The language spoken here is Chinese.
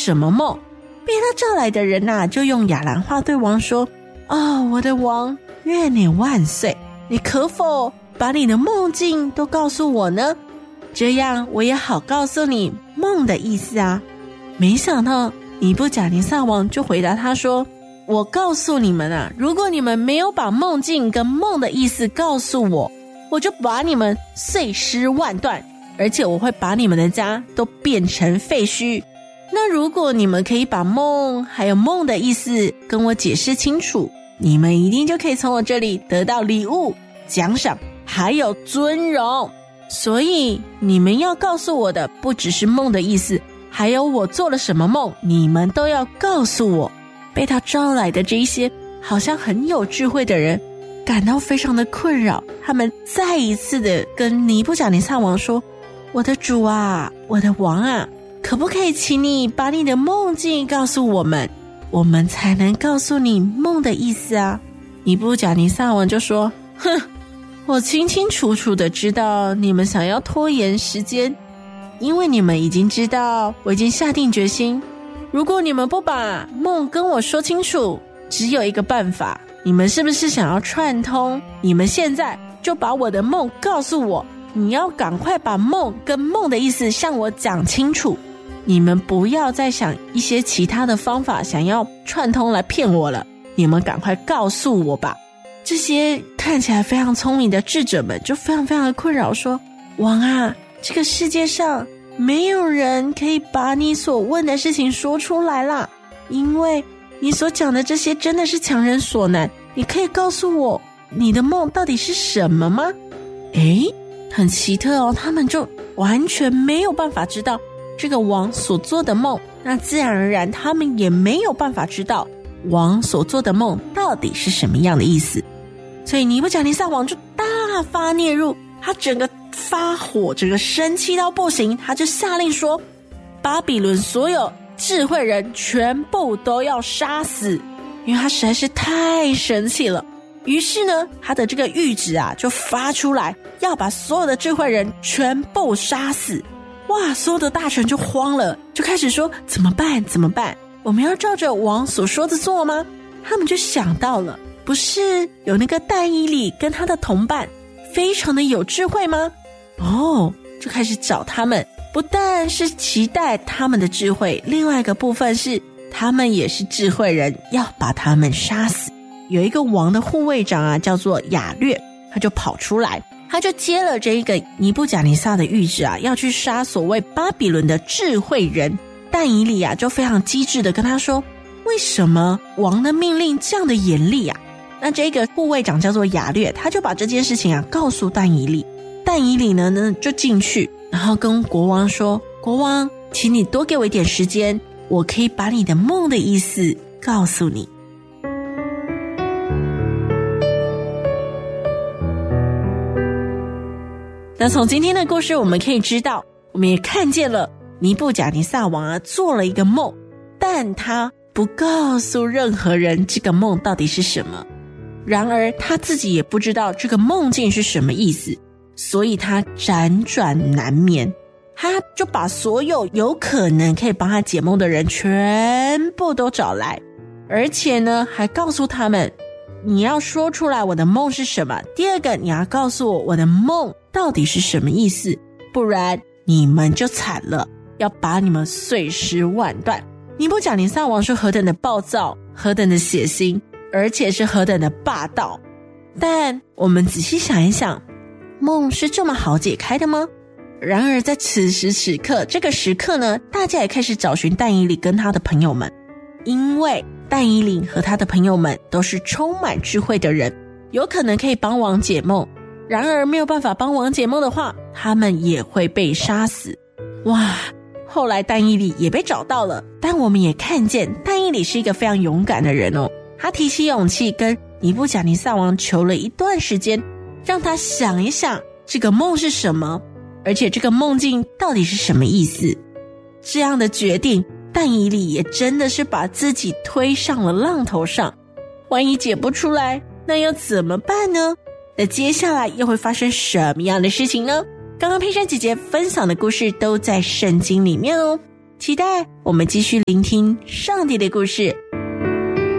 什么梦？被他召来的人就用亚兰话对王说，我的王，愿你万岁，你可否把你的梦境都告诉我呢？这样我也好告诉你梦的意思啊。没想到尼布甲尼撒王就回答他说，我告诉你们如果你们没有把梦境跟梦的意思告诉我，我就把你们碎尸万段，而且我会把你们的家都变成废墟。那如果你们可以把梦还有梦的意思跟我解释清楚，你们一定就可以从我这里得到礼物、奖赏还有尊荣。所以你们要告诉我的不只是梦的意思，还有我做了什么梦，你们都要告诉我。被他招来的这一些好像很有智慧的人感到非常的困扰，他们再一次的跟尼布甲尼撒王说，我的主啊，我的王啊，可不可以请你把你的梦境告诉我们，我们才能告诉你梦的意思啊。尼布甲尼撒王就说，我清清楚楚的知道你们想要拖延时间，因为你们已经知道我已经下定决心，如果你们不把梦跟我说清楚，只有一个办法，你们是不是想要串通？你们现在就把我的梦告诉我，你要赶快把梦跟梦的意思向我讲清楚，你们不要再想一些其他的方法想要串通来骗我了，你们赶快告诉我吧。这些看起来非常聪明的智者们就非常非常的困扰，说，王啊，这个世界上没有人可以把你所问的事情说出来啦，因为你所讲的这些真的是强人所难，你可以告诉我你的梦到底是什么吗？很奇特哦，他们就完全没有办法知道这个王所做的梦，那自然而然他们也没有办法知道王所做的梦到底是什么样的意思。所以尼布甲尼撒王就大发孽怒，他整个发火，整个生气到不行，他就下令说，巴比伦所有智慧人全部都要杀死，因为他实在是太生气了。于是呢，他的这个谕旨就发出来，要把所有的智慧人全部杀死。哇，所有的大臣就慌了，就开始说，怎么办？我们要照着王所说的做吗？他们就想到了，不是有那个但以理跟他的同伴非常的有智慧吗？就开始找他们，不但是期待他们的智慧，另外一个部分是他们也是智慧人，要把他们杀死。有一个王的护卫长叫做亚略，他就跑出来，他就接了这一个尼布甲尼撒的谕旨要去杀所谓巴比伦的智慧人。但以理就非常机智的跟他说，为什么王的命令这样的严厉那这个护卫长叫做亚略，他就把这件事情告诉但以理。但以理呢就进去，然后跟国王说，国王，请你多给我一点时间，我可以把你的梦的意思告诉你。那从今天的故事我们可以知道，我们也看见了尼布甲尼撒王做了一个梦，但他不告诉任何人这个梦到底是什么。然而他自己也不知道这个梦境是什么意思，所以他辗转难眠。他就把所有有可能可以帮他解梦的人全部都找来，而且呢还告诉他们，你要说出来我的梦是什么，第二个你要告诉我的梦到底是什么意思，不然你们就惨了，要把你们碎尸万段。尼布甲尼撒王是何等的暴躁，何等的血腥，而且是何等的霸道。但我们仔细想一想，梦是这么好解开的吗？然而在此时此刻，这个时刻呢，大家也开始找寻但以理跟他的朋友们，因为但以理和他的朋友们都是充满智慧的人，有可能可以帮王解梦，然而没有办法帮王解梦的话，他们也会被杀死。哇，后来但以理也被找到了，但我们也看见但以理是一个非常勇敢的人哦，他提起勇气跟尼布甲尼撒王求了一段时间，让他想一想这个梦是什么，而且这个梦境到底是什么意思。这样的决定，但以理也真的是把自己推上了浪头上。万一解不出来，那要怎么办呢？那接下来又会发生什么样的事情呢？刚刚佩珊姐姐分享的故事都在圣经里面哦。 期待我们继续聆听上帝的故事，